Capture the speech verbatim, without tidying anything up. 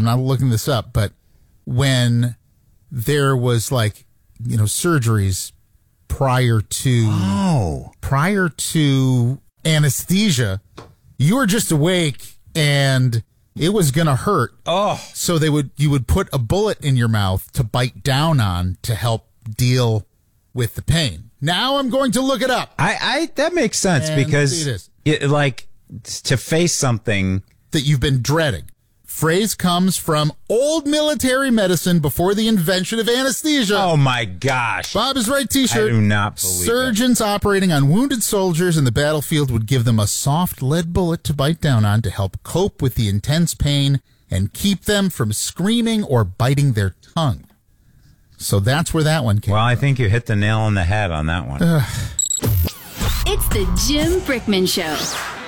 I'm not looking this up, but when there was like, you know, surgeries prior to oh. prior to anesthesia, you were just awake and it was going to hurt. Oh. So they would you would put a bullet in your mouth to bite down on to help deal with the pain. Now I'm going to look it up. I, I that makes sense And because it is. It, like to face something that you've been dreading. Phrase comes from old military medicine before the invention of anesthesia. Oh, my gosh. Bob is right t-shirt. I do not believe Surgeons it. operating on wounded soldiers in the battlefield would give them a soft lead bullet to bite down on to help cope with the intense pain and keep them from screaming or biting their tongue. So that's where that one came Well, I from. think you hit the nail on the head on that one. It's the Jim Brickman Show.